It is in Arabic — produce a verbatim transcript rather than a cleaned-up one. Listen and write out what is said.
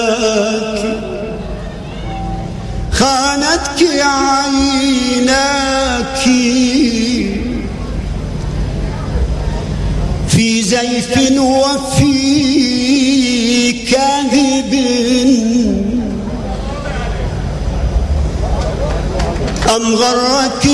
خانتك عيناك في زيف وفي كاذب أم غرك